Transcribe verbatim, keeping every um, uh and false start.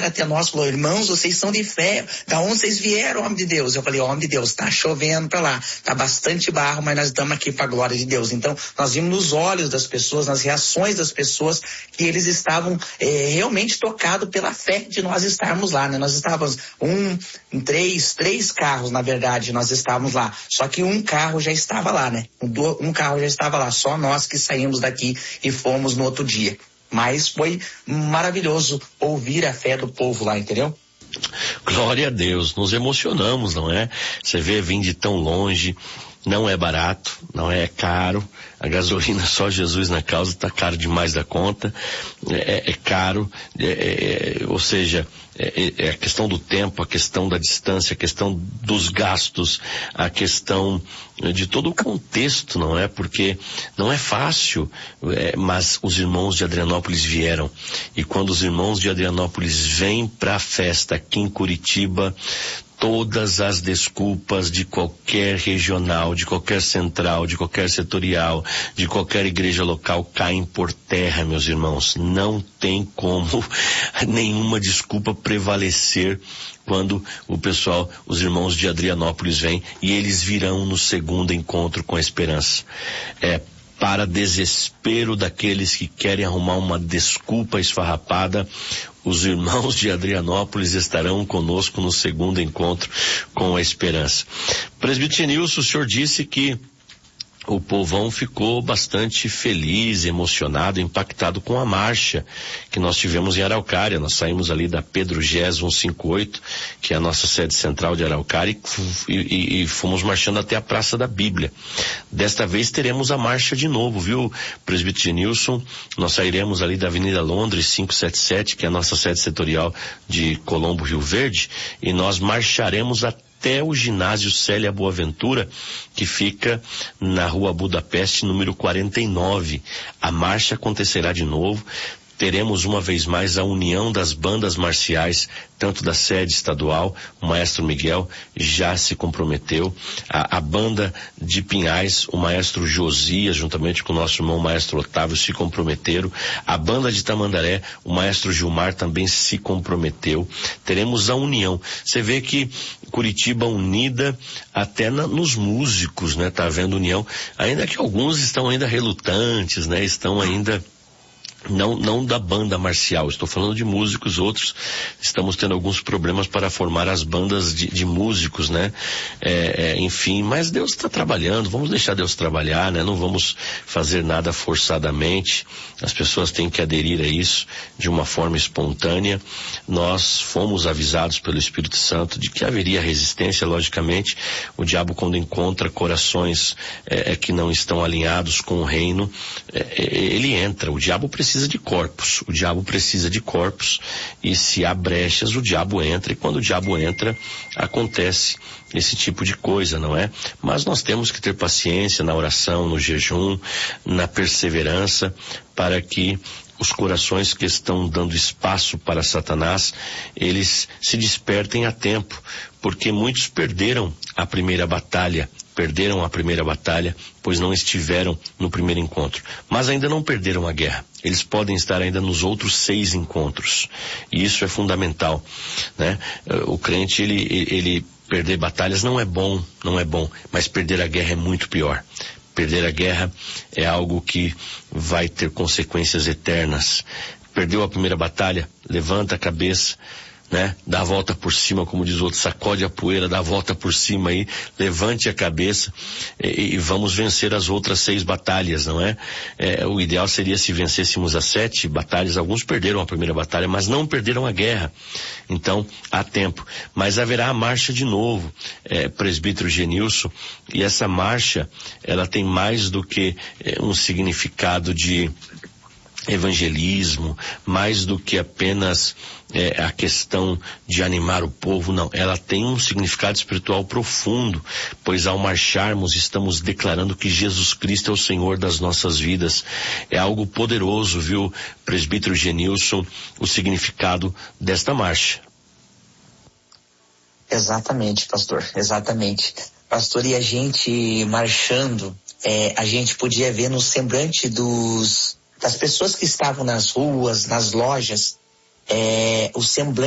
chegaram até nós, falou, irmãos, vocês são de fé, da onde vocês vieram, homem de Deus? Eu falei, homem de Deus, tá chovendo pra lá, tá bastante barro, mas nós estamos aqui pra glória de Deus. Então, nós vimos nos olhos das pessoas, nas reações das pessoas, que eles estavam é, realmente tocados pela fé de nós estarmos lá, né? Nós estávamos um, em três, três carros, na verdade, nós estávamos lá, só que um carro já estava lá, né? Um, um carro já estava lá, só nós que saímos daqui e fomos no outro dia. Mas foi maravilhoso ouvir a fé do povo lá, entendeu? Glória a Deus, nos emocionamos, não é? Você vê, vim de tão longe, não é barato, não é caro, a gasolina só Jesus na causa está caro demais da conta, é, é caro, é, é, ou seja, é, é a questão do tempo, a questão da distância, a questão dos gastos, a questão de todo o contexto, não é? Porque não é fácil, é, mas os irmãos de Adrianópolis vieram, e quando os irmãos de Adrianópolis vêm para a festa aqui em Curitiba, todas as desculpas de qualquer regional, de qualquer central, de qualquer setorial, de qualquer igreja local caem por terra, meus irmãos. Não tem como nenhuma desculpa prevalecer quando o pessoal, os irmãos de Adrianópolis vêm, e eles virão no segundo encontro com a esperança. É, para desespero daqueles que querem arrumar uma desculpa esfarrapada, os irmãos de Adrianópolis estarão conosco no segundo encontro com a esperança. Presbítero Nilson, o senhor disse que o povão ficou bastante feliz, emocionado, impactado com a marcha que nós tivemos em Araucária. Nós saímos ali da Pedro Gés cento e cinquenta e oito, que é a nossa sede central de Araucária, e, e, e fomos marchando até a Praça da Bíblia. Desta vez teremos a marcha de novo, viu, presbítero Nilson? Nós sairemos ali da Avenida Londres quinhentos e setenta e sete, que é a nossa sede setorial de Colombo, Rio Verde, e nós marcharemos até até o ginásio Célia Boaventura, que fica na rua Budapeste, número quarenta e nove. A marcha acontecerá de novo. Teremos uma vez mais a união das bandas marciais, tanto da sede estadual, o maestro Miguel já se comprometeu, a, a banda de Pinhais, o maestro Josias, juntamente com o nosso irmão maestro Otávio, se comprometeram, a banda de Tamandaré, o maestro Gilmar também se comprometeu. Teremos a união. Você vê que Curitiba unida até na, nos músicos, né? Tá havendo união, ainda que alguns estão ainda relutantes, né? Estão ainda Não, não da banda marcial, estou falando de músicos, outros estamos tendo alguns problemas para formar as bandas de, de músicos, né? É, é, enfim, mas Deus está trabalhando, vamos deixar Deus trabalhar, né? Não vamos fazer nada forçadamente, as pessoas têm que aderir a isso de uma forma espontânea. Nós fomos avisados pelo Espírito Santo de que haveria resistência, logicamente. O diabo, quando encontra corações é, é, que não estão alinhados com o reino, é, ele entra, o diabo precisa de corpos, o diabo precisa de corpos, e se há brechas, o diabo entra, e quando o diabo entra, acontece esse tipo de coisa, não é? Mas nós temos que ter paciência na oração, no jejum, na perseverança, para que os corações que estão dando espaço para Satanás, eles se despertem a tempo, porque muitos perderam a primeira batalha, perderam a primeira batalha, pois não estiveram no primeiro encontro. Mas ainda não perderam a guerra. Eles podem estar ainda nos outros seis encontros. E isso é fundamental, né? O crente, ele, ele perder batalhas não é bom, não é bom, mas perder a guerra é muito pior. Perder a guerra é algo que vai ter consequências eternas. Perdeu a primeira batalha, levanta a cabeça, né? Dá a volta por cima, como diz o outro, sacode a poeira, dá a volta por cima aí, levante a cabeça e, e vamos vencer as outras seis batalhas, não é? É? O ideal seria se vencêssemos as sete batalhas. Alguns perderam a primeira batalha, mas não perderam a guerra. Então, há tempo. Mas haverá a marcha de novo, é, presbítero Genilson, e essa marcha, ela tem mais do que é, um significado de evangelismo, mais do que apenas é, a questão de animar o povo, não, ela tem um significado espiritual profundo, pois ao marcharmos estamos declarando que Jesus Cristo é o Senhor das nossas vidas. É algo poderoso, viu, presbítero Genilson, o significado desta marcha. Exatamente, pastor, exatamente. Pastor, e a gente marchando, é, a gente podia ver no semblante dos das pessoas que estavam nas ruas, nas lojas, é, o semblante